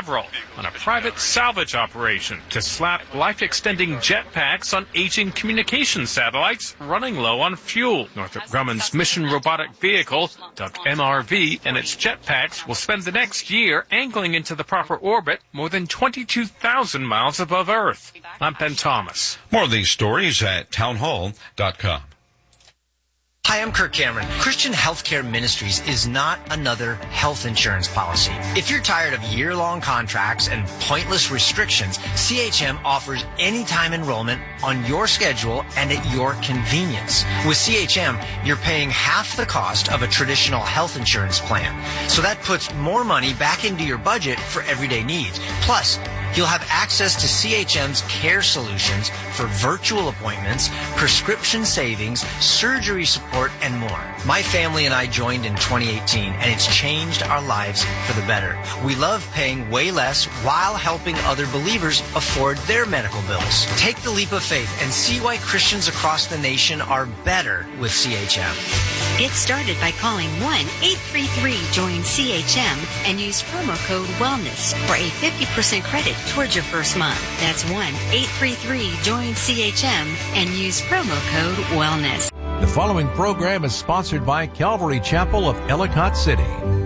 Canaveral on a private salvage operation to slap life-extending jetpacks on aging communication satellites running low on fuel. Northrop Grumman's Mission Robotic Vehicle, dubbed MRV, and its jetpacks will spend the next year angling into the proper orbit more than 22,000 miles above Earth. I'm Ben Thomas. More of these stories at townhall.com. Hi, I'm Kirk Cameron. Christian Healthcare Ministries is not another health insurance policy. If you're tired of year-long contracts and pointless restrictions, CHM offers anytime enrollment on your schedule and at your convenience. With CHM, you're paying half the cost of a traditional health insurance plan. So that puts more money back into your budget for everyday needs. Plus, you'll have access to CHM's care solutions for virtual appointments, prescription savings, surgery support, and more. My family and I joined in 2018, and it's changed our lives for the better. We love paying way less while helping other believers afford their medical bills. Take the leap of faith and see why Christians across the nation are better with CHM. Get started by calling 1-833-JOIN-CHM and use promo code WELLNESS for a 50% credit towards your first month. That's 1-833-JOIN-CHM and use promo code WELLNESS. The following program is sponsored by Calvary Chapel of Ellicott City.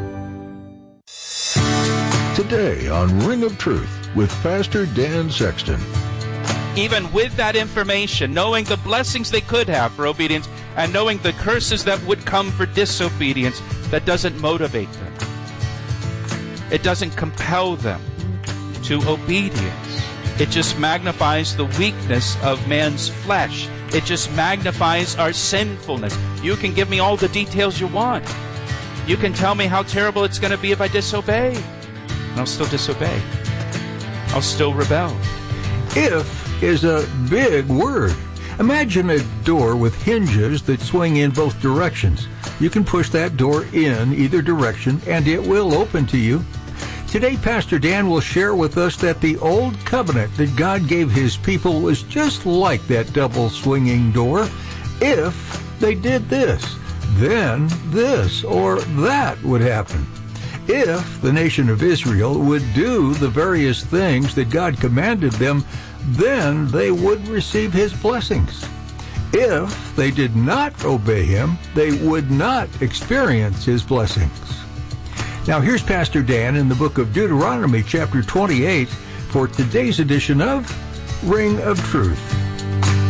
Today on Ring of Truth with Pastor Dan Sexton. Even with that information, knowing the blessings they could have for obedience and knowing the curses that would come for disobedience, that doesn't motivate them. It doesn't compel them to obedience. It just magnifies the weakness of man's flesh. It just magnifies our sinfulness. You can give me all the details you want. You can tell me how terrible it's going to be if I disobey. And I'll still disobey. I'll still rebel. If is a big word. Imagine a door with hinges that swing in both directions. You can push that door in either direction and it will open to you. Today, Pastor Dan will share with us that the old covenant that God gave his people was just like that double swinging door. If they did this, then this or that would happen. If the nation of Israel would do the various things that God commanded them, then they would receive his blessings. If they did not obey him, they would not experience his blessings. Now here's Pastor Dan in the book of Deuteronomy chapter 28 for today's edition of Ring of Truth.